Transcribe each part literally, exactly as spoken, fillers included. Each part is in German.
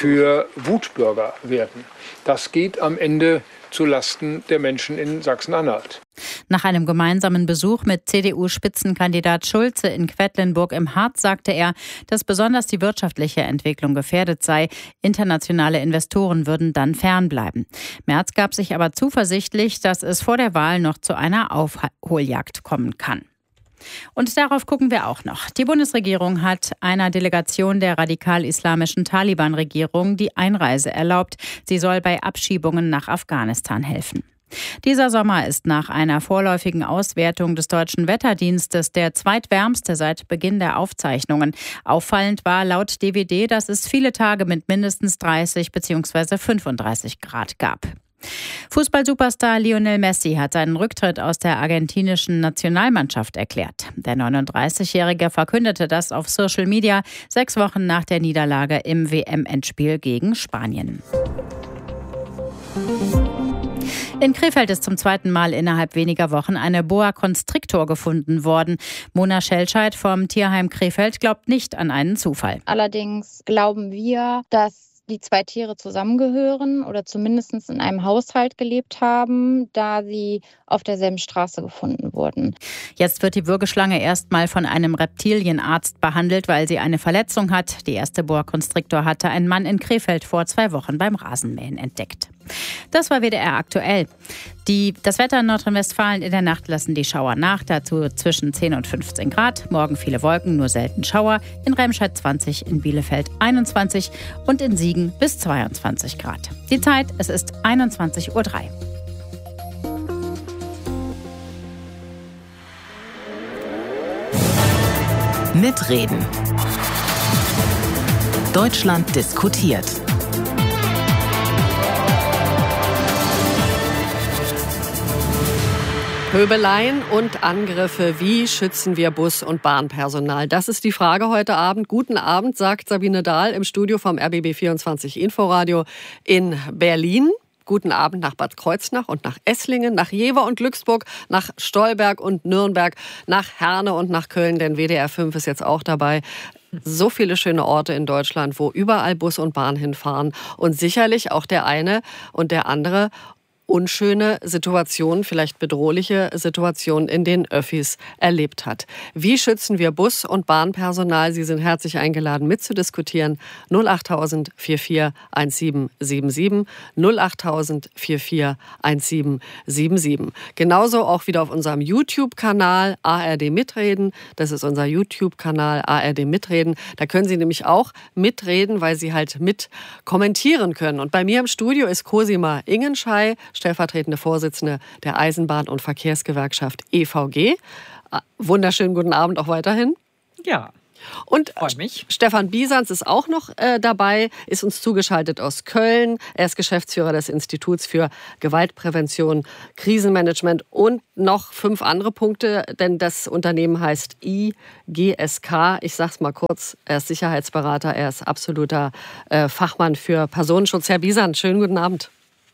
für Wutbürger werden. Das geht am Ende zulasten der Menschen in Sachsen-Anhalt. Nach einem gemeinsamen Besuch mit C D U-Spitzenkandidat Schulze in Quedlinburg im Harz sagte er, dass besonders die wirtschaftliche Entwicklung gefährdet sei. Internationale Investoren würden dann fernbleiben. Merz gab sich aber zuversichtlich, dass es vor der Wahl noch zu einer Aufholjagd kommen kann. Und darauf gucken wir auch noch. Die Bundesregierung hat einer Delegation der radikal-islamischen Taliban-Regierung die Einreise erlaubt. Sie soll bei Abschiebungen nach Afghanistan helfen. Dieser Sommer ist nach einer vorläufigen Auswertung des Deutschen Wetterdienstes der zweitwärmste seit Beginn der Aufzeichnungen. Auffallend war laut D W D, dass es viele Tage mit mindestens dreißig bzw. fünfunddreißig Grad gab. Fußball-Superstar Lionel Messi hat seinen Rücktritt aus der argentinischen Nationalmannschaft erklärt. Der neununddreißigjährige verkündete das auf Social Media sechs Wochen nach der Niederlage im W M-Endspiel gegen Spanien. In Krefeld ist zum zweiten Mal innerhalb weniger Wochen eine Boa Constrictor gefunden worden. Mona Schelscheid vom Tierheim Krefeld glaubt nicht an einen Zufall. Allerdings glauben wir, dass die zwei Tiere zusammengehören oder zumindest in einem Haushalt gelebt haben, da sie auf derselben Straße gefunden wurden. Jetzt wird die Würgeschlange erstmal von einem Reptilienarzt behandelt, weil sie eine Verletzung hat. Die erste Boa Constrictor hatte ein Mann in Krefeld vor zwei Wochen beim Rasenmähen entdeckt. Das war W D R aktuell. Die, das Wetter in Nordrhein-Westfalen: in der Nacht lassen die Schauer nach, dazu zwischen zehn und fünfzehn Grad. Morgen viele Wolken, nur selten Schauer. In Remscheid zwanzig, in Bielefeld einundzwanzig und in Siegen bis zweiundzwanzig Grad. Die Zeit, es ist einundzwanzig Uhr drei. Mitreden. Deutschland diskutiert. Pöbeleien und Angriffe. Wie schützen wir Bus- und Bahnpersonal? Das ist die Frage heute Abend. Guten Abend, sagt Sabine Dahl im Studio vom R B B vierundzwanzig Inforadio in Berlin. Guten Abend nach Bad Kreuznach und nach Esslingen, nach Jever und Glücksburg, nach Stolberg und Nürnberg, nach Herne und nach Köln, denn W D R fünf ist jetzt auch dabei. So viele schöne Orte in Deutschland, wo überall Bus und Bahn hinfahren und sicherlich auch der eine und der andere unschöne Situationen, vielleicht bedrohliche Situationen in den Öffis erlebt hat. Wie schützen wir Bus- und Bahnpersonal? Sie sind herzlich eingeladen, mitzudiskutieren. null acht tausend vierundvierzig siebzehn siebenundsiebzig, null acht tausend vierundvierzig siebzehn siebenundsiebzig. Genauso auch wieder auf unserem YouTube-Kanal A R D Mitreden. Das ist unser YouTube-Kanal A R D Mitreden. Da können Sie nämlich auch mitreden, weil Sie halt mit kommentieren können. Und bei mir im Studio ist Cosima Ingenschei, stellvertretende Vorsitzende der Eisenbahn- und Verkehrsgewerkschaft E V G. Wunderschönen guten Abend auch weiterhin. Ja. Und Freut mich. Stefan Biesans ist auch noch äh, dabei, ist uns zugeschaltet aus Köln. Er ist Geschäftsführer des Instituts für Gewaltprävention, Krisenmanagement und noch fünf andere Punkte, denn das Unternehmen heißt I G S K. Ich sag's mal kurz, er ist Sicherheitsberater, er ist absoluter äh, Fachmann für Personenschutz. Herr Biesans, schönen guten Abend.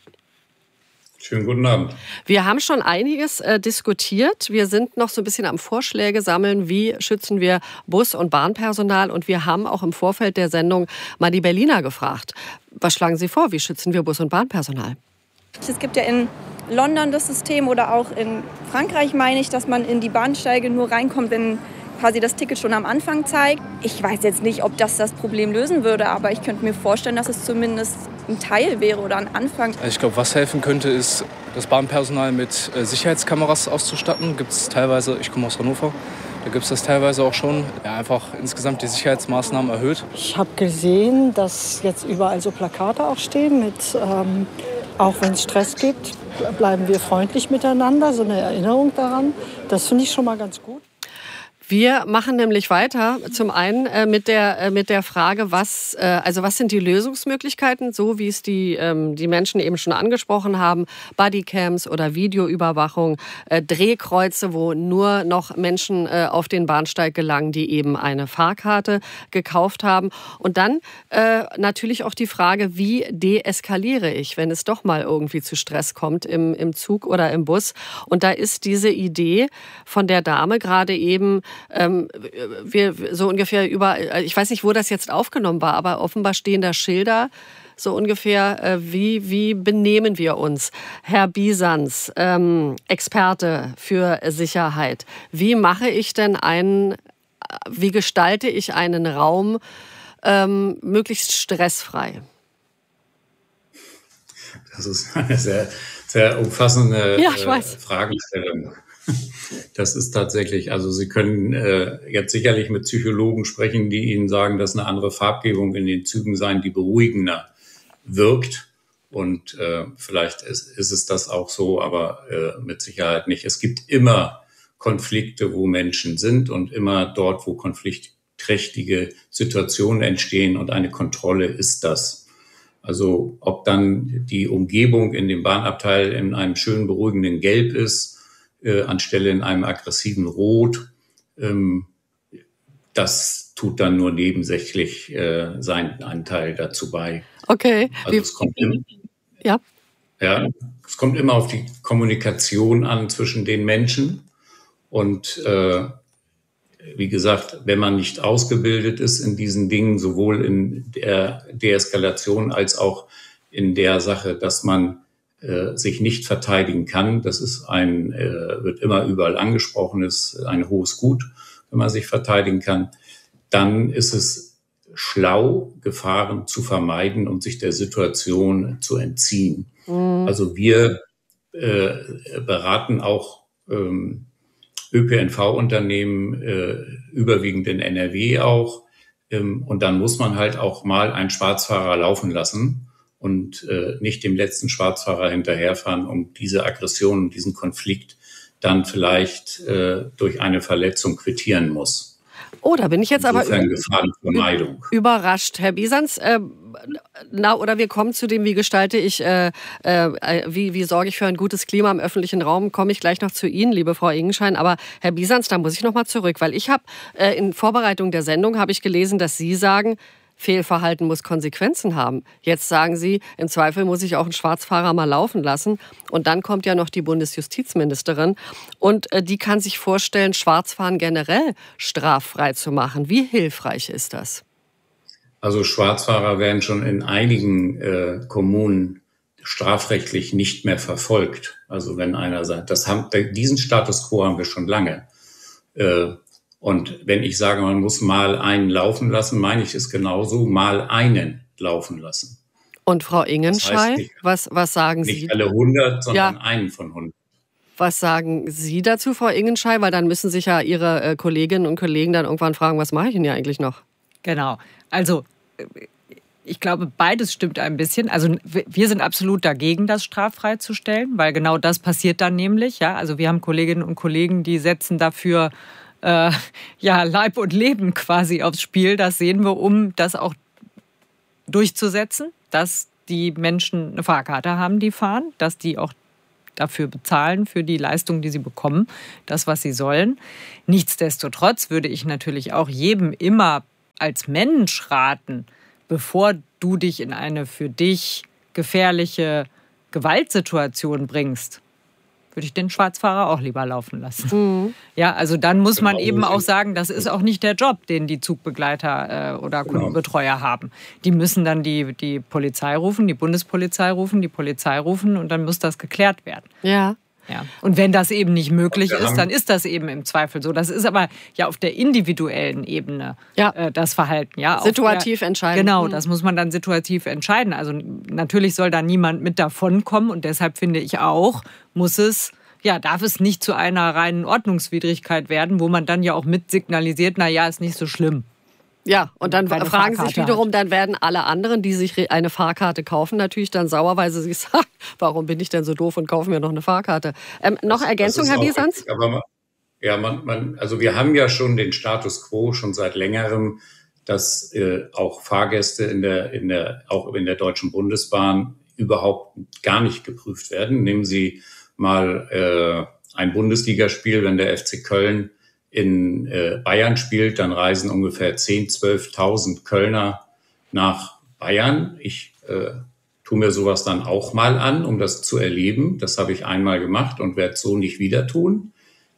Schönen guten Abend. Wir haben schon einiges äh, diskutiert. Wir sind noch so ein bisschen am Vorschläge sammeln, wie schützen wir Bus- und Bahnpersonal. Und wir haben auch im Vorfeld der Sendung mal die Berliner gefragt. Was schlagen Sie vor, wie schützen wir Bus- und Bahnpersonal? Es gibt ja in London das System oder auch in Frankreich, meine ich, dass man in die Bahnsteige nur reinkommt, wenn quasi das Ticket schon am Anfang zeigt. Ich weiß jetzt nicht, ob das das Problem lösen würde, aber ich könnte mir vorstellen, dass es zumindest ein Teil wäre oder ein Anfang. Ich glaube, was helfen könnte, ist, das Bahnpersonal mit Sicherheitskameras auszustatten. Gibt es teilweise, ich komme aus Hannover, da gibt es das teilweise auch schon. Ja, einfach insgesamt die Sicherheitsmaßnahmen erhöht. Ich habe gesehen, dass jetzt überall so Plakate auch stehen mit, ähm, auch wenn es Stress gibt, bleiben wir freundlich miteinander, so eine Erinnerung daran. Das finde ich schon mal ganz gut. Wir machen nämlich weiter, zum einen äh, mit der äh, mit der Frage, was äh, also was sind die Lösungsmöglichkeiten, so wie es die ähm, die Menschen eben schon angesprochen haben, Bodycams oder Videoüberwachung, äh, Drehkreuze, wo nur noch Menschen äh, auf den Bahnsteig gelangen, die eben eine Fahrkarte gekauft haben. Und dann äh, natürlich auch die Frage, wie deeskaliere ich, wenn es doch mal irgendwie zu Stress kommt im im Zug oder im Bus. Und da ist diese Idee von der Dame gerade eben ähm, wir so ungefähr über, ich weiß nicht, wo das jetzt aufgenommen war, aber offenbar stehen da Schilder, so ungefähr, äh, wie, wie benehmen wir uns? Herr Bisanz, ähm, Experte für Sicherheit, wie mache ich denn einen, wie gestalte ich einen Raum ähm, möglichst stressfrei? Das ist eine sehr, sehr umfassende ja, ich weiß. äh, Fragestellung. Das ist tatsächlich, also Sie können äh, jetzt sicherlich mit Psychologen sprechen, die Ihnen sagen, dass eine andere Farbgebung in den Zügen sein, die beruhigender wirkt. Und äh, vielleicht ist, ist es das auch so, aber äh, mit Sicherheit nicht. Es gibt immer Konflikte, wo Menschen sind und immer dort, wo konfliktträchtige Situationen entstehen und eine Kontrolle ist das. Also ob dann die Umgebung in dem Bahnabteil in einem schön beruhigenden Gelb ist, äh, anstelle in einem aggressiven Rot, ähm, das tut dann nur nebensächlich äh, seinen Anteil dazu bei. Okay. Also es kommt, im, ja. Ja, es kommt immer auf die Kommunikation an zwischen den Menschen und äh, wie gesagt, wenn man nicht ausgebildet ist in diesen Dingen, sowohl in der Deeskalation als auch in der Sache, dass man äh, sich nicht verteidigen kann, das ist ein, äh, wird immer überall angesprochen, ist ein hohes Gut, wenn man sich verteidigen kann, dann ist es schlau, Gefahren zu vermeiden und sich der Situation zu entziehen. Mhm. Also wir äh, beraten auch ähm, Ö P N V-Unternehmen, äh, überwiegend in N R W auch. Ähm, und dann muss man halt auch mal einen Schwarzfahrer laufen lassen und äh, nicht dem letzten Schwarzfahrer hinterherfahren, um diese Aggression und diesen Konflikt dann vielleicht äh, durch eine Verletzung quittieren muss. Oh, da bin ich jetzt Insofern aber Gefahrenvermeidung. Überrascht. Herr Bisanz, äh, na, oder wir kommen zu dem, wie gestalte ich, äh, äh, wie, wie sorge ich für ein gutes Klima im öffentlichen Raum, komme ich gleich noch zu Ihnen, liebe Frau Ingenschein. Aber Herr Bisanz, da muss ich noch mal zurück, weil ich habe äh, in Vorbereitung der Sendung habe ich gelesen, dass Sie sagen, Fehlverhalten muss Konsequenzen haben. Jetzt sagen Sie, im Zweifel muss ich auch einen Schwarzfahrer mal laufen lassen. Und dann kommt ja noch die Bundesjustizministerin. Und äh, die kann sich vorstellen, Schwarzfahren generell straffrei zu machen. Wie hilfreich ist das? Also Schwarzfahrer werden schon in einigen äh, Kommunen strafrechtlich nicht mehr verfolgt. Also wenn einer sagt, das haben, diesen Status quo haben wir schon lange. Äh, Und wenn ich sage, man muss mal einen laufen lassen, meine ich es genauso, mal einen laufen lassen. Und Frau Ingenschein, das heißt nicht, was, was sagen nicht Sie? Nicht alle hundert, sondern ja. einen von hundert. Was sagen Sie dazu, Frau Ingenschein? Weil dann müssen sich ja Ihre äh, Kolleginnen und Kollegen dann irgendwann fragen, was mache ich denn hier eigentlich noch? Genau. Also ich glaube, beides stimmt ein bisschen. Also wir sind absolut dagegen, das straffrei zu stellen, weil genau das passiert dann nämlich. Ja? Also wir haben Kolleginnen und Kollegen, die setzen dafür Äh, ja, Leib und Leben quasi aufs Spiel. Das sehen wir, um das auch durchzusetzen, dass die Menschen eine Fahrkarte haben, die fahren, dass die auch dafür bezahlen, für die Leistung, die sie bekommen, das, was sie sollen. Nichtsdestotrotz würde ich natürlich auch jedem immer als Mensch raten, bevor du dich in eine für dich gefährliche Gewaltsituation bringst, würde ich den Schwarzfahrer auch lieber laufen lassen. Mhm. Ja, also dann muss man genau. eben auch sagen, das ist auch nicht der Job, den die Zugbegleiter äh, oder genau. Kundenbetreuer haben. Die müssen dann die, die Polizei rufen, die Bundespolizei rufen, die Polizei rufen und dann muss das geklärt werden. Ja. Ja. Und wenn das eben nicht möglich ist, dann ist das eben im Zweifel so. Das ist aber ja auf der individuellen Ebene ja. äh, das Verhalten. Ja, situativ der, entscheiden. Genau, das muss man dann situativ entscheiden. Also natürlich soll da niemand mit davonkommen und deshalb finde ich auch, muss es, ja, darf es nicht zu einer reinen Ordnungswidrigkeit werden, wo man dann ja auch mit signalisiert, na ja, ist nicht so schlimm. Ja, und dann fragen Fahrkarte sich wiederum, hat. dann werden alle anderen, die sich eine Fahrkarte kaufen, natürlich dann sauer, weil sie sich sagen, warum bin ich denn so doof und kaufe mir noch eine Fahrkarte? Ähm, noch das, Ergänzung, das Herr Bisanz? Aber man, ja, man, man, also wir haben ja schon den Status quo schon seit längerem, dass äh, auch Fahrgäste in der, in der, auch in der Deutschen Bundesbahn überhaupt gar nicht geprüft werden. Nehmen Sie mal äh, ein Bundesligaspiel, wenn der F C Köln in äh, Bayern spielt, dann reisen ungefähr zehntausend, zwölftausend Kölner nach Bayern. Ich äh, tue mir sowas dann auch mal an, um das zu erleben. Das habe ich einmal gemacht und werde es so nicht wieder tun.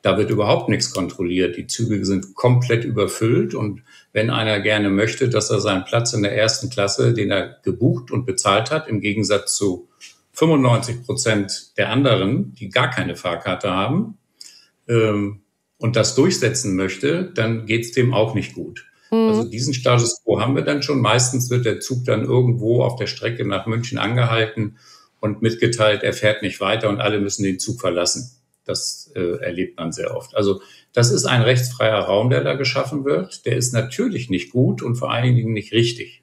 Da wird überhaupt nichts kontrolliert. Die Züge sind komplett überfüllt. Und wenn einer gerne möchte, dass er seinen Platz in der ersten Klasse, den er gebucht und bezahlt hat, im Gegensatz zu fünfundneunzig Prozent der anderen, die gar keine Fahrkarte haben, ähm, und das durchsetzen möchte, dann geht es dem auch nicht gut. Mhm. Also diesen Status quo haben wir dann schon. Meistens wird der Zug dann irgendwo auf der Strecke nach München angehalten und mitgeteilt, er fährt nicht weiter und alle müssen den Zug verlassen. Das äh, erlebt man sehr oft. Also das ist ein rechtsfreier Raum, der da geschaffen wird. Der ist natürlich nicht gut und vor allen Dingen nicht richtig.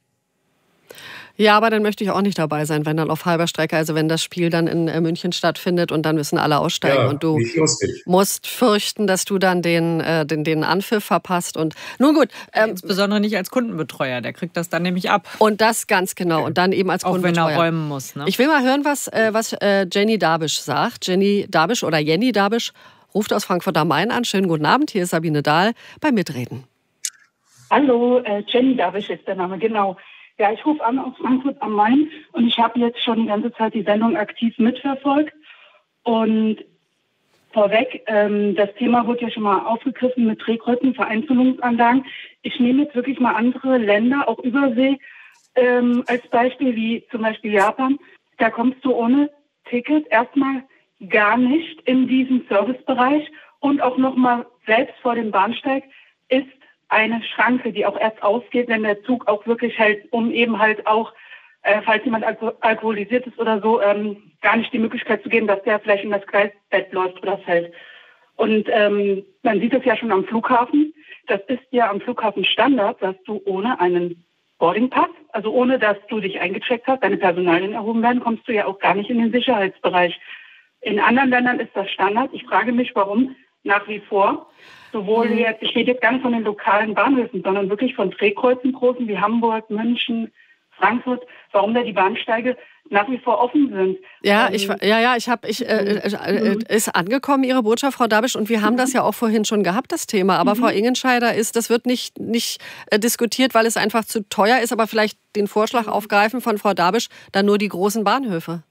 Ja, aber dann möchte ich auch nicht dabei sein, wenn dann auf halber Strecke, also wenn das Spiel dann in München stattfindet und dann müssen alle aussteigen, ja, und du musst fürchten, dass du dann den, äh, den, den Anpfiff verpasst. Und nun gut. Ähm, Insbesondere nicht als Kundenbetreuer, der kriegt das dann nämlich ab. Und das ganz genau. Und dann eben als auch Kundenbetreuer. Auch wenn er räumen muss. Ne? Ich will mal hören, was, äh, was äh, Jenny Dabisch sagt. Jenny Dabisch oder Jenny Dabisch ruft aus Frankfurt am Main an. Schönen guten Abend, hier ist Sabine Dahl bei Mitreden. Hallo, äh, Jenny Dabisch ist der Name, genau. Ja, ich rufe an aus Frankfurt am Main und ich habe jetzt schon die ganze Zeit die Sendung aktiv mitverfolgt. Und vorweg, ähm, das Thema wurde ja schon mal aufgegriffen mit Drehkreuzen, Vereinzelungsanlagen. Ich nehme jetzt wirklich mal andere Länder, auch Übersee, ähm, als Beispiel, wie zum Beispiel Japan. Da kommst du ohne Ticket erstmal gar nicht in diesen Servicebereich und auch nochmal selbst vor dem Bahnsteig ist eine Schranke, die auch erst ausgeht, wenn der Zug auch wirklich halt, um eben halt auch, äh, falls jemand alko- alkoholisiert ist oder so, ähm, gar nicht die Möglichkeit zu geben, dass der vielleicht in das Gleisbett läuft oder fällt. Und ähm, man sieht es ja schon am Flughafen. Das ist ja am Flughafen Standard, dass du ohne einen Boardingpass, also ohne dass du dich eingecheckt hast, deine Personalien erhoben werden, kommst du ja auch gar nicht in den Sicherheitsbereich. In anderen Ländern ist das Standard. Ich frage mich, warum nach wie vor sowohl jetzt, ich rede jetzt gar nicht von den lokalen Bahnhöfen, sondern wirklich von Drehkreuzen großen wie Hamburg, München, Frankfurt, warum da die Bahnsteige nach wie vor offen sind. Ja, ähm, ich, ja, ja, ich habe, ich äh, äh, ist angekommen, Ihre Botschaft, Frau Dabisch, und wir haben das ja auch vorhin schon gehabt, das Thema. Aber mhm. Frau Ingenscheider, ist, das wird nicht, nicht äh, diskutiert, weil es einfach zu teuer ist, aber vielleicht den Vorschlag aufgreifen von Frau Dabisch, dann nur die großen Bahnhöfe.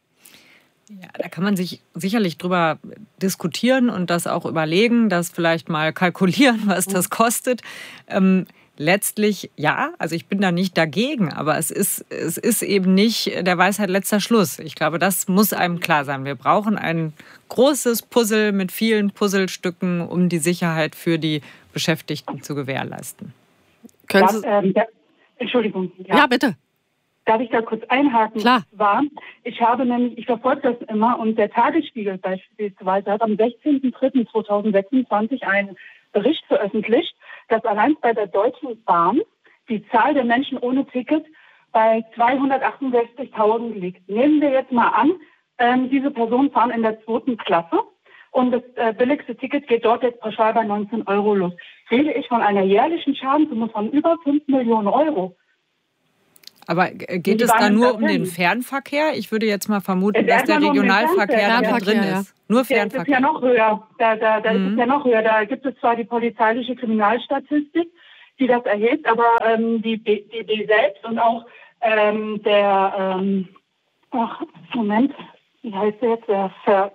Ja, da kann man sich sicherlich drüber diskutieren und das auch überlegen, das vielleicht mal kalkulieren, was das kostet. Ähm, letztlich, ja, also ich bin da nicht dagegen, aber es ist, es ist eben nicht der Weisheit letzter Schluss. Ich glaube, das muss einem klar sein. Wir brauchen ein großes Puzzle mit vielen Puzzlestücken, um die Sicherheit für die Beschäftigten zu gewährleisten. Können Sie... Ja, ähm, ja, Entschuldigung. Ja, ja bitte. Darf ich da kurz einhaken? Klar. War, ich habe nämlich, ich verfolge das immer und der Tagesspiegel beispielsweise hat am sechzehnten dritten zweitausendsechsundzwanzig einen Bericht veröffentlicht, dass allein bei der Deutschen Bahn die Zahl der Menschen ohne Ticket bei zweihundertachtundsechzigtausend liegt. Nehmen wir jetzt mal an, ähm, diese Personen fahren in der zweiten Klasse und das äh, billigste Ticket geht dort jetzt pauschal bei neunzehn Euro los. Rede ich von einer jährlichen Schadenssumme von über fünf Millionen Euro. Aber geht es da nur um den Fernverkehr? Ich würde jetzt mal vermuten, dass der Regionalverkehr da drin ist. Nur Fernverkehr. Das ist ja noch höher. Da, da, da mhm. ist es ja noch höher. Da gibt es zwar die polizeiliche Kriminalstatistik, die das erhebt, aber ähm, die, die, die selbst und auch ähm, der, ähm, ach, Moment, wie heißt der jetzt? Der Ver,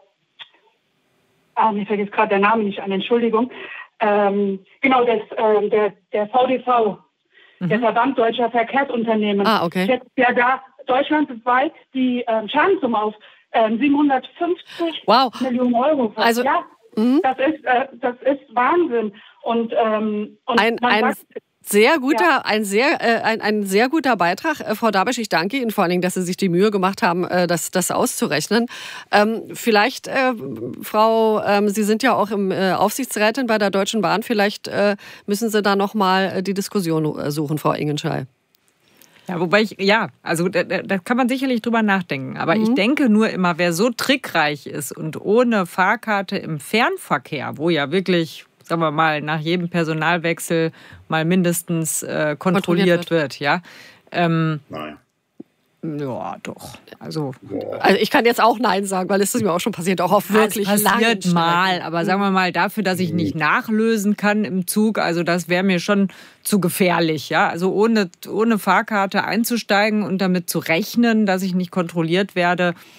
ah, mir fällt jetzt gerade der Name nicht an, Entschuldigung. Ähm, genau, das, ähm, der, der V D V. Der Verband Deutscher Verkehrsunternehmen ah, okay. schätzt ja da deutschlandweit die ähm, Schadenssumme auf ähm, siebenhundertfünfzig wow. Millionen Euro. Also, ja, mh. das ist äh, das ist Wahnsinn. Und, ähm, und ein, man ein sagt, sehr guter, ja. ein sehr, äh, ein, ein sehr guter Beitrag, äh, Frau Dabisch. Ich danke Ihnen vor allen Dingen, dass Sie sich die Mühe gemacht haben, äh, das, das auszurechnen. Ähm, vielleicht, äh, Frau, ähm, Sie sind ja auch im äh, Aufsichtsrätin bei der Deutschen Bahn. Vielleicht äh, müssen Sie da noch mal äh, die Diskussion äh, suchen, Frau Ingenschei. Ja, wobei ich, ja, also da, da kann man sicherlich drüber nachdenken. Aber mhm. ich denke nur immer, wer so trickreich ist und ohne Fahrkarte im Fernverkehr, wo ja wirklich, sagen wir mal, nach jedem Personalwechsel mal mindestens äh, kontrolliert, kontrolliert wird. wird, ja. Ähm, Nein. Ja, doch. Also, also ich kann jetzt auch Nein sagen, weil es ist mir auch schon passiert, auch auf wirklich langen Strecken. Es passiert mal, aber sagen wir mal, dafür, dass ich nicht nachlösen kann im Zug, also das wäre mir schon zu gefährlich, ja. Also ohne, ohne Fahrkarte einzusteigen und damit zu rechnen, dass ich nicht kontrolliert werde,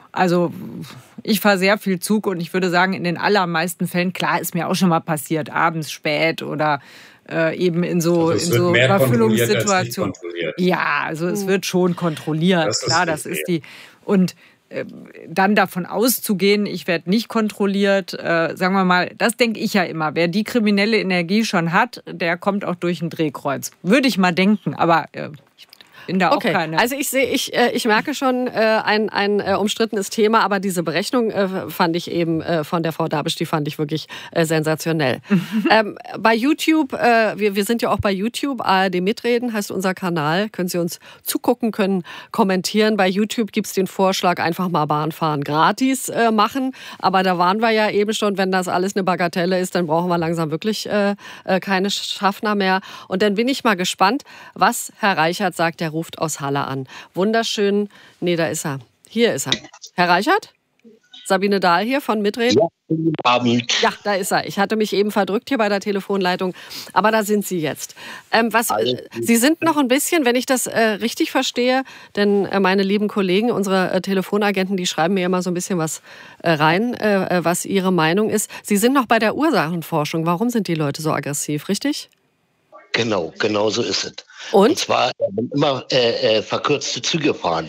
Also ich fahre sehr viel Zug und ich würde sagen, in den allermeisten Fällen, klar, ist mir auch schon mal passiert, abends spät oder äh, eben in so, also in so Überfüllungssituationen. Ja, also es wird schon kontrolliert, das klar, das ist die. Und äh, dann davon auszugehen, ich werde nicht kontrolliert, äh, sagen wir mal, das denke ich ja immer. Wer die kriminelle Energie schon hat, der kommt auch durch ein Drehkreuz. Würde ich mal denken, aber äh, ich bin da auch okay. keine. Also ich sehe, ich, äh, ich merke schon äh, ein, ein äh, umstrittenes Thema, aber diese Berechnung äh, fand ich eben äh, von der Frau Dabisch, die fand ich wirklich äh, sensationell. ähm, bei YouTube, äh, wir, wir sind ja auch bei YouTube, A R D Mitreden heißt unser Kanal, können Sie uns zugucken, können kommentieren. Bei YouTube gibt es den Vorschlag, einfach mal Bahnfahren gratis äh, machen, aber da waren wir ja eben schon, wenn das alles eine Bagatelle ist, dann brauchen wir langsam wirklich äh, äh, keine Schaffner mehr. Und dann bin ich mal gespannt, was Herr Reichert sagt, der ruft aus Halle an. Wunderschön. Nee, da ist er. Hier ist er. Herr Reichert? Sabine Dahl hier von Mitreden? Ja, guten Abend. Ja, da ist er. Ich hatte mich eben verdrückt hier bei der Telefonleitung, aber da sind Sie jetzt. Ähm, was, äh, Sie sind noch ein bisschen, wenn ich das äh, richtig verstehe, denn äh, meine lieben Kollegen, unsere äh, Telefonagenten, die schreiben mir immer so ein bisschen was äh, rein, äh, was ihre Meinung ist. Sie sind noch bei der Ursachenforschung. Warum sind die Leute so aggressiv, richtig? Genau, genau so ist es. Und? Und zwar wenn immer äh, äh, verkürzte Züge fahren.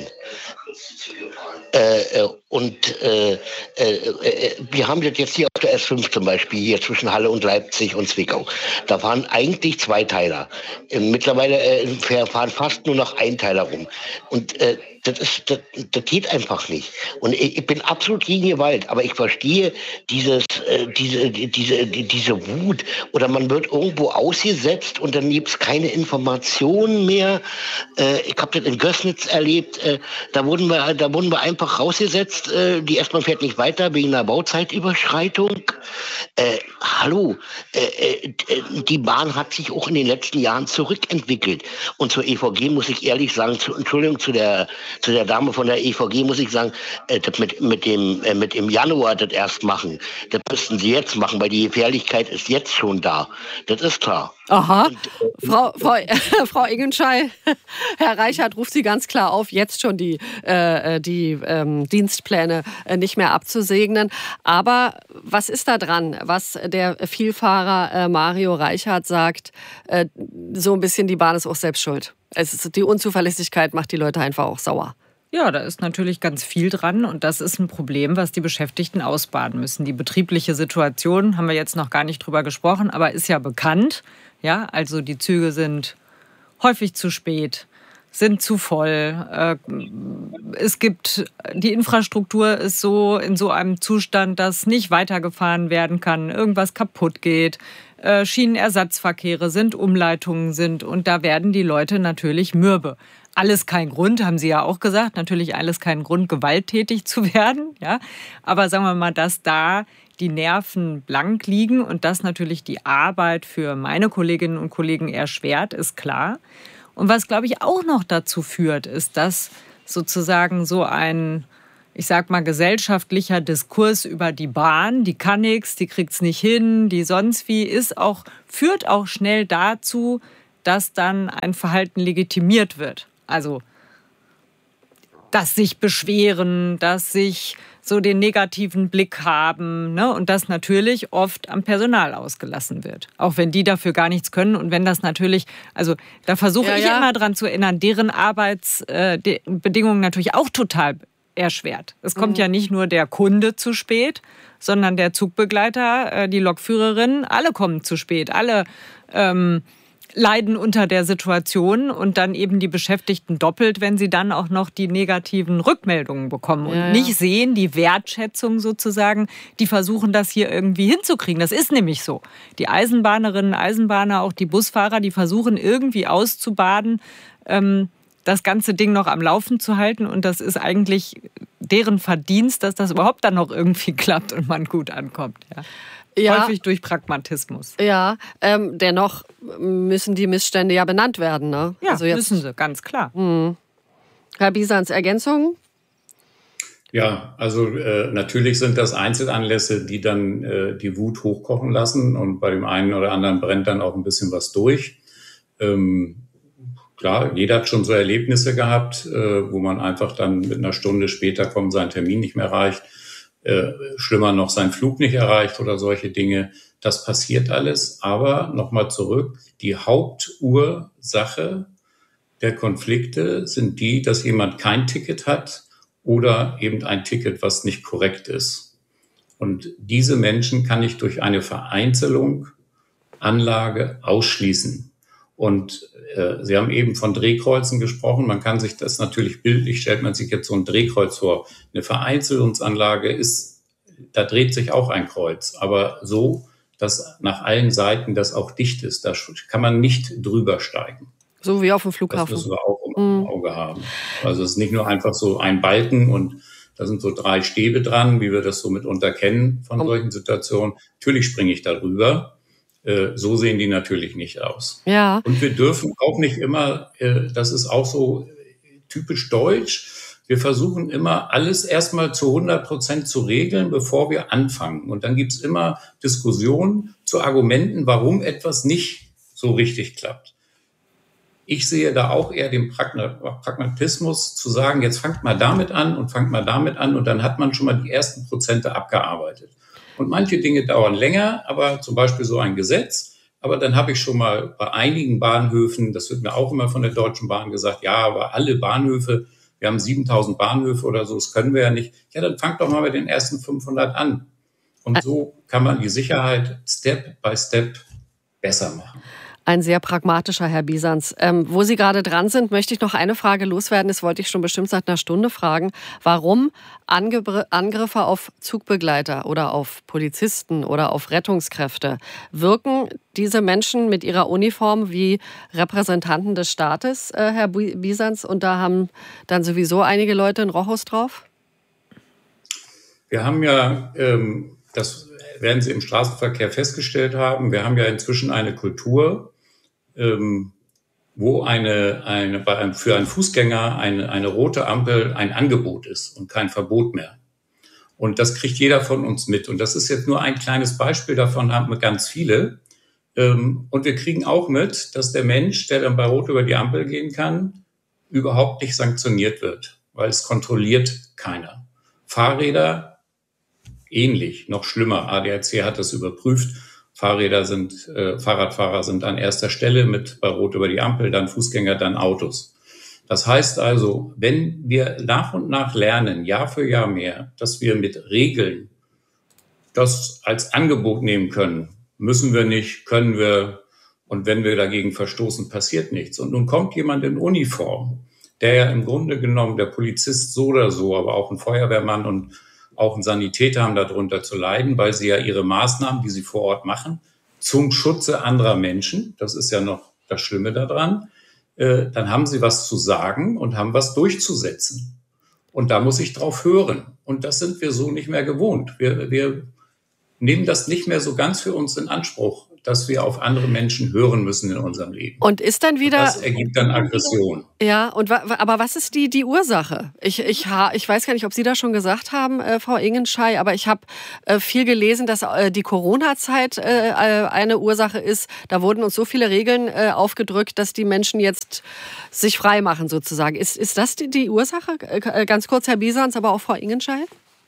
Äh, äh, und äh, äh, äh, wir haben das jetzt hier auf der S fünf zum Beispiel, hier zwischen Halle und Leipzig und Zwickau. Da fahren eigentlich Zweiteiler. Äh, mittlerweile äh, fahren fast nur noch Einteiler rum. Und äh, das, ist, das, das geht einfach nicht. Und ich, ich bin absolut gegen Gewalt, aber ich verstehe dieses, äh, diese, diese, diese Wut. Oder man wird irgendwo ausgesetzt und dann gibt es keine Informationen mehr. Äh, ich habe das in Gößnitz erlebt. Äh, da wurden wir, da wurden wir einfach rausgesetzt. Äh, die S-Bahn fährt nicht weiter wegen einer Bauzeitüberschreitung. Äh, hallo, äh, äh, die Bahn hat sich auch in den letzten Jahren zurückentwickelt. Und zur E V G muss ich ehrlich sagen, zu, Entschuldigung, zu der, zu der Dame von der E V G muss ich sagen, äh, das mit, mit, dem, äh, mit im Januar das erst machen. Das müssten sie jetzt machen, weil die Gefährlichkeit ist jetzt schon da. Das ist klar. Aha. Und, äh, Frau, Frau, äh, Frau Ingenschei, Herr Reichert ruft Sie ganz klar auf, jetzt schon die, äh, die ähm, Dienstpläne äh, nicht mehr abzusegnen. Aber was ist da dran, was der Vielfahrer äh, Mario Reichert sagt, äh, so ein bisschen die Bahn ist auch selbst schuld. Es ist, die Unzuverlässigkeit macht die Leute einfach auch sauer. Ja, da ist natürlich ganz viel dran und das ist ein Problem, was die Beschäftigten ausbaden müssen. Die betriebliche Situation, haben wir jetzt noch gar nicht drüber gesprochen, aber ist ja bekannt. Ja, also die Züge sind häufig zu spät, sind zu voll. Es gibt, die Infrastruktur ist so in so einem Zustand, dass nicht weitergefahren werden kann, irgendwas kaputt geht. Schienenersatzverkehre sind, Umleitungen sind und da werden die Leute natürlich mürbe. Alles kein Grund, haben Sie ja auch gesagt, natürlich alles kein Grund, gewalttätig zu werden. Ja? Aber sagen wir mal, dass da die Nerven blank liegen und das natürlich die Arbeit für meine Kolleginnen und Kollegen erschwert, ist klar. Und was, glaube ich, auch noch dazu führt, ist, dass sozusagen so ein, ich sag mal, gesellschaftlicher Diskurs über die Bahn, die kann nichts, die kriegt's nicht hin, die sonst wie, ist auch, führt auch schnell dazu, dass dann ein Verhalten legitimiert wird. Also, dass sich beschweren, dass sich so den negativen Blick haben, ne? Und das natürlich oft am Personal ausgelassen wird. Auch wenn die dafür gar nichts können und wenn das natürlich, also da versuche ja, ich ja. immer dran zu erinnern, deren Arbeitsbedingungen äh, natürlich auch total erschwert. Es kommt mhm. ja nicht nur der Kunde zu spät, sondern der Zugbegleiter, äh, die Lokführerin, alle kommen zu spät, alle ähm, leiden unter der Situation und dann eben die Beschäftigten doppelt, wenn sie dann auch noch die negativen Rückmeldungen bekommen und ja, ja. nicht sehen, die Wertschätzung sozusagen, die versuchen das hier irgendwie hinzukriegen. Das ist nämlich so. Die Eisenbahnerinnen, Eisenbahner, auch die Busfahrer, die versuchen irgendwie auszubaden, ähm, das ganze Ding noch am Laufen zu halten und das ist eigentlich deren Verdienst, dass das überhaupt dann noch irgendwie klappt und man gut ankommt. Ja. Ja, häufig durch Pragmatismus. Ja, ähm, dennoch müssen die Missstände ja benannt werden. Ne? Ja, also jetzt, müssen sie, ganz klar. Mh. Herr Bisans, Ergänzung? Ja, also äh, natürlich sind das Einzelanlässe, die dann äh, die Wut hochkochen lassen und bei dem einen oder anderen brennt dann auch ein bisschen was durch. Ähm, klar, jeder hat schon so Erlebnisse gehabt, äh, wo man einfach dann mit einer Stunde später kommt, seinen Termin nicht mehr erreicht, äh, schlimmer noch seinen Flug nicht erreicht oder solche Dinge. Das passiert alles. Aber nochmal zurück, die Hauptursache der Konflikte sind die, dass jemand kein Ticket hat oder eben ein Ticket, was nicht korrekt ist. Und diese Menschen kann ich durch eine Vereinzelung, Anlage ausschließen. Und äh, Sie haben eben von Drehkreuzen gesprochen. Man kann sich das natürlich bildlich, stellt man sich jetzt so ein Drehkreuz vor. Eine Vereinzelungsanlage ist, da dreht sich auch ein Kreuz, aber so, dass nach allen Seiten das auch dicht ist. Da kann man nicht drüber steigen. So wie auf dem Flughafen. Das müssen wir auch im Auge haben. Also es ist nicht nur einfach so ein Balken und da sind so drei Stäbe dran, wie wir das so mitunter kennen von solchen Situationen. Natürlich springe ich da drüber. Äh, so sehen die natürlich nicht aus. Ja. Und wir dürfen auch nicht immer, äh, das ist auch so typisch deutsch, wir versuchen immer alles erstmal zu hundert Prozent zu regeln, bevor wir anfangen. Und dann gibt es immer Diskussionen zu Argumenten, warum etwas nicht so richtig klappt. Ich sehe da auch eher den Pragmatismus zu sagen, jetzt fangt mal damit an und fangt mal damit an und dann hat man schon mal die ersten Prozente abgearbeitet. Und manche Dinge dauern länger, aber zum Beispiel so ein Gesetz. Aber dann habe ich schon mal bei einigen Bahnhöfen, das wird mir auch immer von der Deutschen Bahn gesagt, ja, aber alle Bahnhöfe, wir haben siebentausend Bahnhöfe oder so, das können wir ja nicht. Ja, dann fangt doch mal bei den ersten fünfhundert an. Und so kann man die Sicherheit Step by Step besser machen. Ein sehr pragmatischer Herr Bisans. Ähm, wo Sie gerade dran sind, möchte ich noch eine Frage loswerden. Das wollte ich schon bestimmt seit einer Stunde fragen. Warum Angr- Angriffe auf Zugbegleiter oder auf Polizisten oder auf Rettungskräfte? Wirken diese Menschen mit ihrer Uniform wie Repräsentanten des Staates, äh, Herr Bisans? Und da haben dann sowieso einige Leute einen Rochus drauf? Wir haben ja, ähm, das werden Sie im Straßenverkehr festgestellt haben, wir haben ja inzwischen eine Kultur, ähm, wo eine, eine, bei einem, für einen Fußgänger eine, eine rote Ampel ein Angebot ist und kein Verbot mehr. Und das kriegt jeder von uns mit. Und das ist jetzt nur ein kleines Beispiel, davon haben wir ganz viele. Ähm, und wir kriegen auch mit, dass der Mensch, der dann bei Rot über die Ampel gehen kann, überhaupt nicht sanktioniert wird, weil es kontrolliert keiner. Fahrräder ähnlich, noch schlimmer. A D A C hat das überprüft. Fahrräder sind, äh, Fahrradfahrer sind an erster Stelle mit bei Rot über die Ampel, dann Fußgänger, dann Autos. Das heißt also, wenn wir nach und nach lernen, Jahr für Jahr mehr, dass wir mit Regeln das als Angebot nehmen können, müssen wir nicht, können wir, und wenn wir dagegen verstoßen, passiert nichts. Und nun kommt jemand in Uniform, der ja im Grunde genommen, der Polizist so oder so, aber auch ein Feuerwehrmann und auch ein Sanitäter haben darunter zu leiden, weil sie ja ihre Maßnahmen, die sie vor Ort machen, zum Schutze anderer Menschen, das ist ja noch das Schlimme daran, äh, dann haben sie was zu sagen und haben was durchzusetzen. Und da muss ich drauf hören. Und das sind wir so nicht mehr gewohnt. Wir, wir nehmen das nicht mehr so ganz für uns in Anspruch, dass wir auf andere Menschen hören müssen in unserem Leben. Und ist dann wieder... Und das ergibt dann Aggression. Ja, und aber was ist die, die Ursache? Ich, ich, ich weiß gar nicht, ob Sie das schon gesagt haben, äh, Frau Ingenschei, aber ich habe äh, viel gelesen, dass äh, die Corona-Zeit äh, eine Ursache ist. Da wurden uns so viele Regeln äh, aufgedrückt, dass die Menschen jetzt sich frei machen sozusagen. Ist, ist das die, die Ursache? Äh, ganz kurz, Herr Bisans, aber auch Frau Ingenschei?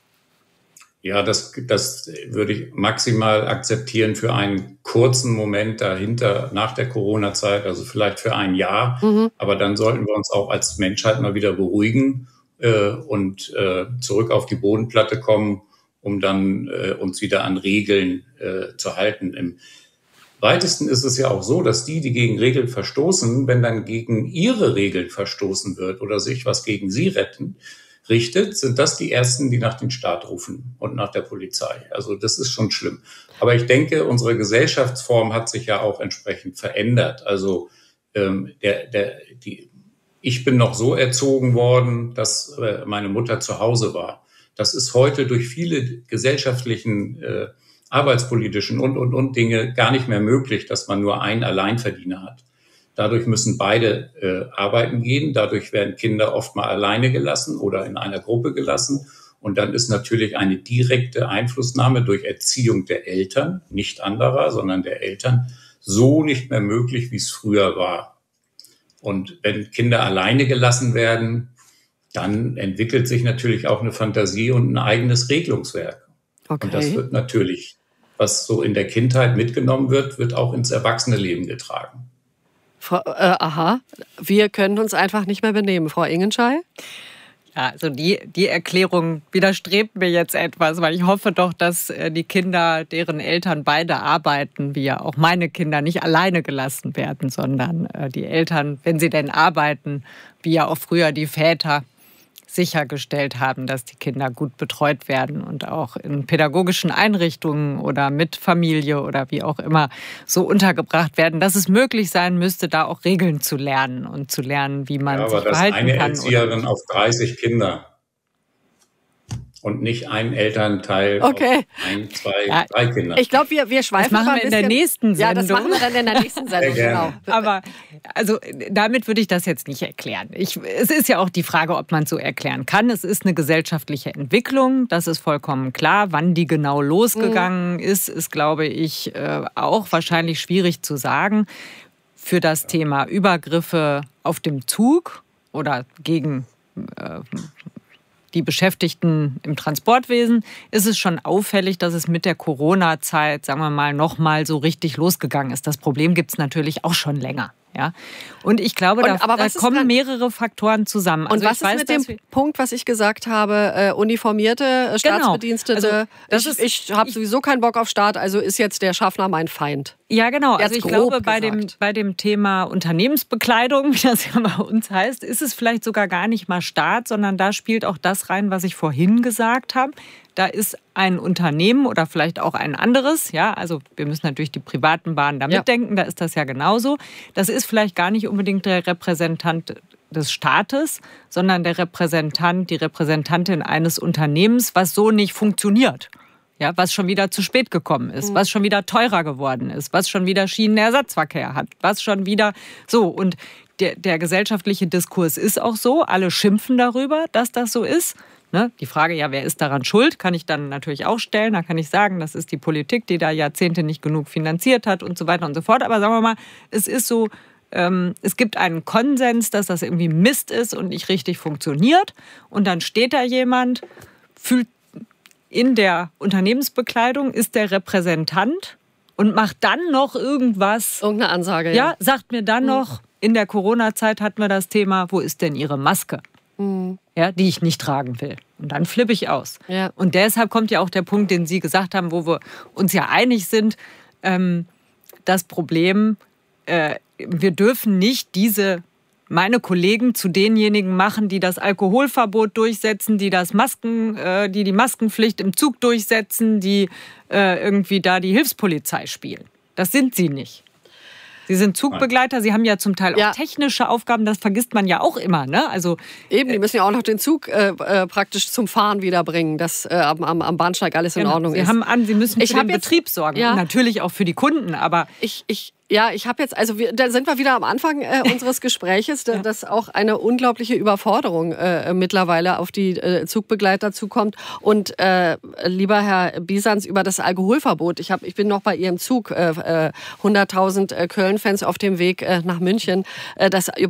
Ja, das, das würde ich maximal akzeptieren für einen kurzen Moment dahinter, nach der Corona-Zeit, also vielleicht für ein Jahr. Mhm. Aber dann sollten wir uns auch als Menschheit mal wieder beruhigen äh, und äh, zurück auf die Bodenplatte kommen, um dann äh, uns wieder an Regeln äh, zu halten. Im weitesten ist es ja auch so, dass die, die gegen Regeln verstoßen, wenn dann gegen ihre Regeln verstoßen wird oder sich was gegen sie retten, richtet, sind das die Ersten, die nach dem Staat rufen und nach der Polizei. Also das ist schon schlimm. Aber ich denke, unsere Gesellschaftsform hat sich ja auch entsprechend verändert. Also ähm, der, der, die, ich bin noch so erzogen worden, dass äh, meine Mutter zu Hause war. Das ist heute durch viele gesellschaftlichen, äh, arbeitspolitischen und, und, und Dinge gar nicht mehr möglich, dass man nur einen Alleinverdiener hat. Dadurch müssen beide äh, arbeiten gehen. Dadurch werden Kinder oft mal alleine gelassen oder in einer Gruppe gelassen. Und dann ist natürlich eine direkte Einflussnahme durch Erziehung der Eltern, nicht anderer, sondern der Eltern, so nicht mehr möglich, wie es früher war. Und wenn Kinder alleine gelassen werden, dann entwickelt sich natürlich auch eine Fantasie und ein eigenes Regelungswerk. Okay. Und das wird natürlich, was so in der Kindheit mitgenommen wird, wird auch ins Erwachsenenleben getragen. Frau, äh, aha, wir können uns einfach nicht mehr benehmen. Frau Ingenschei? Ja, also die, die Erklärung widerstrebt mir jetzt etwas, weil ich hoffe doch, dass die Kinder, deren Eltern beide arbeiten, wie ja auch meine Kinder, nicht alleine gelassen werden, sondern die Eltern, wenn sie denn arbeiten, wie ja auch früher die Väter, sichergestellt haben, dass die Kinder gut betreut werden und auch in pädagogischen Einrichtungen oder mit Familie oder wie auch immer so untergebracht werden, dass es möglich sein müsste, da auch Regeln zu lernen und zu lernen, wie man ja, sich verhalten kann. Aber das eine Erzieherin auf dreißig Kinder und nicht ein Elternteil okay. auf ein, zwei, ja, drei Kinder. Ich glaube, wir, wir schweifen das machen mal ein wir in bisschen. der nächsten Sendung. Ja, das machen wir dann in der nächsten Sendung. Genau. Aber also damit würde ich das jetzt nicht erklären. Ich, es ist ja auch die Frage, ob man es so erklären kann. Es ist eine gesellschaftliche Entwicklung, das ist vollkommen klar. Wann die genau losgegangen mhm. ist, ist, glaube ich, auch wahrscheinlich schwierig zu sagen. Für das Thema Übergriffe auf dem Zug oder gegen äh, die Beschäftigten im Transportwesen, ist es schon auffällig, dass es mit der Corona-Zeit, sagen wir mal, noch mal so richtig losgegangen ist. Das Problem gibt es natürlich auch schon länger. Ja? Und ich glaube, und, da, da kommen dann mehrere Faktoren zusammen. Und also was ich weiß, ist mit dem Punkt, was ich gesagt habe, äh, uniformierte äh, Staatsbedienstete, genau. also, ich, ich habe sowieso keinen Bock auf Staat, also ist jetzt der Schaffner mein Feind. Ja, genau. Also ich glaube, bei dem, bei dem Thema Unternehmensbekleidung, wie das ja bei uns heißt, ist es vielleicht sogar gar nicht mal Staat, sondern da spielt auch das rein, was ich vorhin gesagt habe. Da ist ein Unternehmen oder vielleicht auch ein anderes, ja, also wir müssen natürlich die privaten Bahnen da mitdenken, ja. Da ist das ja genauso. Das ist vielleicht gar nicht unbedingt der Repräsentant des Staates, sondern der Repräsentant, die Repräsentantin eines Unternehmens, was so nicht funktioniert. Ja, was schon wieder zu spät gekommen ist, mhm. was schon wieder teurer geworden ist, was schon wieder Schienenersatzverkehr hat, was schon wieder so. Und der, der gesellschaftliche Diskurs ist auch so, alle schimpfen darüber, dass das so ist. Ne? Die Frage, ja, wer ist daran schuld, kann ich dann natürlich auch stellen. Da kann ich sagen, das ist die Politik, die da Jahrzehnte nicht genug finanziert hat und so weiter und so fort. Aber sagen wir mal, es ist so, ähm, es gibt einen Konsens, dass das irgendwie Mist ist und nicht richtig funktioniert. Und dann steht da jemand, fühlt in der Unternehmensbekleidung, ist der Repräsentant und macht dann noch irgendwas. Irgendeine Ansage, ja. Ja, sagt mir dann mhm. noch, in der Corona-Zeit hatten wir das Thema, wo ist denn Ihre Maske? Mhm. Ja, die ich nicht tragen will. Und dann flippe ich aus. Ja. Und deshalb kommt ja auch der Punkt, den Sie gesagt haben, wo wir uns ja einig sind, ähm, das Problem, äh, wir dürfen nicht diese meine Kollegen zu denjenigen machen, die das Alkoholverbot durchsetzen, die das Masken, äh, die die Maskenpflicht im Zug durchsetzen, die äh, irgendwie da die Hilfspolizei spielen. Das sind sie nicht. Sie sind Zugbegleiter, Sie haben ja zum Teil auch ja. technische Aufgaben, das vergisst man ja auch immer. Ne? Also, eben, die müssen ja auch noch den Zug äh, äh, praktisch zum Fahren wiederbringen, dass äh, am, am Bahnsteig alles in genau. Ordnung Sie ist. Haben an, Sie müssen für ich den jetzt, Betrieb sorgen ja. und natürlich auch für die Kunden, aber ich, ich Ja, ich habe jetzt, also wir, da sind wir wieder am Anfang äh, unseres Gespräches, da, ja. dass auch eine unglaubliche Überforderung äh, mittlerweile auf die äh, Zugbegleiter zukommt. Und äh, lieber Herr Bisans, über das Alkoholverbot. Ich, hab, ich bin noch bei Ihrem Zug, äh, hunderttausend äh, Köln-Fans auf dem Weg äh, nach München. Äh, das